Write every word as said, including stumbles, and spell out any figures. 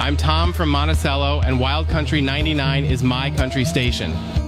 I'm Tom from Monticello, and Wild Country ninety-nine is my country station.